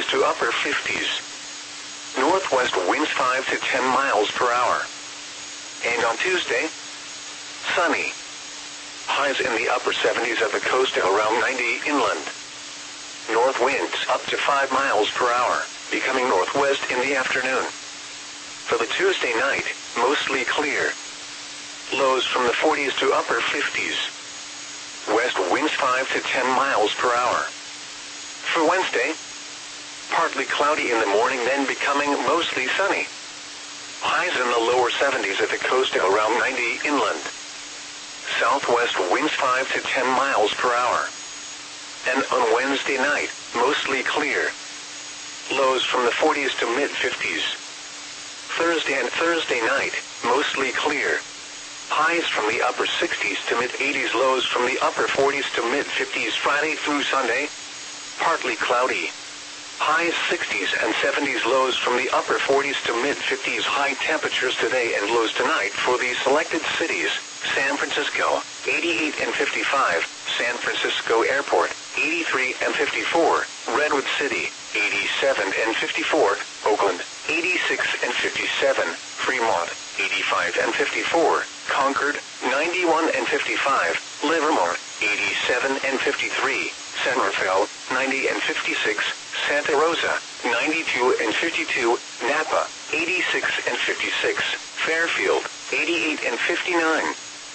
to upper 50s. Northwest winds 5 to 10 miles per hour. And on Tuesday, sunny. Highs in the upper 70s at the coast and around 90 inland. North winds up to 5 miles per hour, becoming northwest in the afternoon. For the Tuesday night, mostly clear. Lows from the 40s to upper 50s. West winds 5 to 10 miles per hour. For Wednesday, partly cloudy in the morning, then becoming mostly sunny. Highs in the lower 70s at the coast and around 90 inland. Southwest winds 5 to 10 miles per hour. And on Wednesday night, mostly clear. Lows from the 40s to mid-50s. Thursday and Thursday night, mostly clear. Highs from the upper 60s to mid-80s, lows from the upper 40s to mid-50s Friday through Sunday. Partly cloudy. Highs 60s and 70s, lows from the upper 40s to mid-50s. High temperatures today and lows tonight for the selected cities. San Francisco, 88 and 55. San Francisco Airport, 83 and 54. Redwood City, 87 and 54. Oakland, 86 and 57. Fremont, 85 and 54. Concord, 91 and 55. Livermore, 87 and 53. San Rafael, 90 and 56. Santa Rosa, 92 and 52. Napa, 86 and 56. Fairfield, 88 and 59.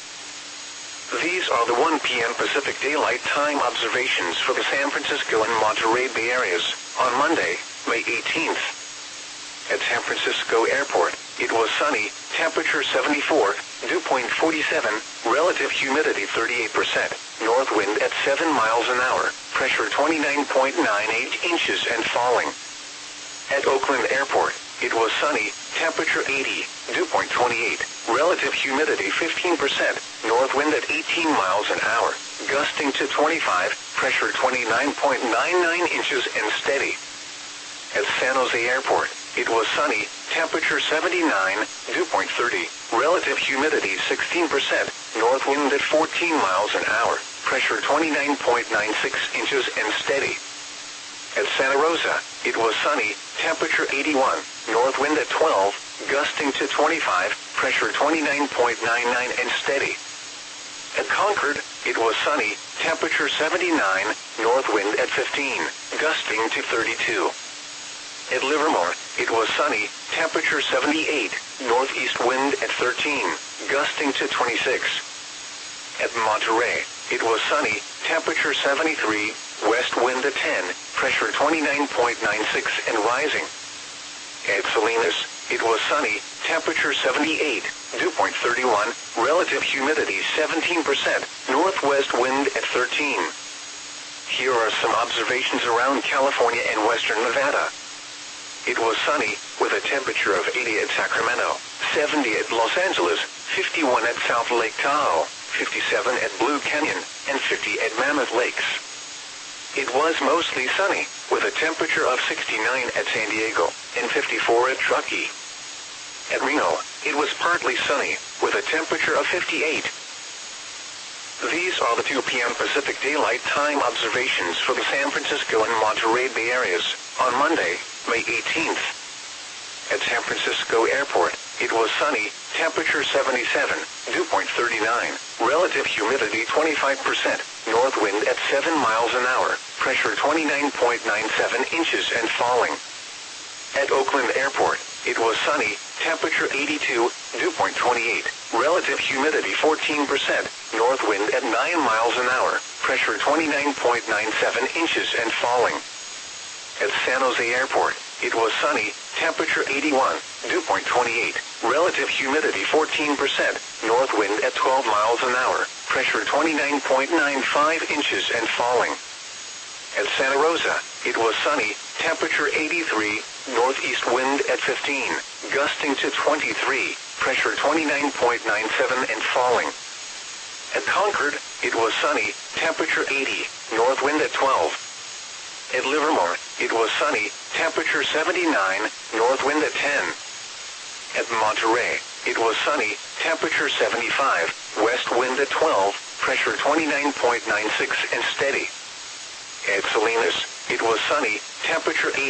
These are the 1 p.m. Pacific Daylight Time observations for the San Francisco and Monterey Bay areas on Monday, May 18th. At San Francisco Airport, it was sunny, temperature 74, dew point 47, relative humidity 38%, north wind at 7 miles an hour, pressure 29.98 inches and falling. At Oakland Airport, it was sunny, temperature 80, dew point 28, relative humidity 15%, north wind at 18 miles an hour, gusting to 25, pressure 29.99 inches and steady. At San Jose Airport, it was sunny, temperature 79, dew point 30, relative humidity 16%, north wind at 14 miles an hour, pressure 29.96 inches and steady. At Santa Rosa, it was sunny, temperature 81, north wind at 12, gusting to 25, pressure 29.99 and steady. At Concord, it was sunny, temperature 79, north wind at 15, gusting to 32. At Livermore, it was sunny, temperature 78, northeast wind at 13, gusting to 26. At Monterey, it was sunny, temperature 73, west wind at 10, pressure 29.96 and rising. At Salinas, it was sunny, temperature 78, dew point 31, relative humidity 17%, northwest wind at 13. Here are some observations around California and western Nevada. It was sunny, with a temperature of 80 at Sacramento, 70 at Los Angeles, 51 at South Lake Tahoe, 57 at Blue Canyon, and 50 at Mammoth Lakes. It was mostly sunny, with a temperature of 69 at San Diego, and 54 at Truckee. At Reno, it was partly sunny, with a temperature of 58. These are the 2 p.m. Pacific Daylight Time observations for the San Francisco and Monterey Bay areas on Monday, May 18th. At San Francisco Airport, it was sunny, temperature 77, dew point 39, relative humidity 25%, north wind at 7 miles an hour, pressure 29.97 inches and falling. At Oakland Airport, it was sunny, temperature 82, dew point 28, relative humidity 14%, north wind at 9 miles an hour, pressure 29.97 inches and falling. At San Jose Airport, it was sunny, temperature 81, dew point 28, relative humidity 14%, north wind at 12 miles an hour, pressure 29.95 inches and falling. At Santa Rosa, it was sunny, temperature 83, northeast wind at 15, gusting to 23, pressure 29.97 and falling. At Concord, it was sunny, temperature 80, north wind at 12. At Livermore, it was sunny, temperature 79, north wind at 10. At Monterey, it was sunny, temperature 75, west wind at 12, pressure 29.96 and steady. At Salinas, it was sunny, temperature 80.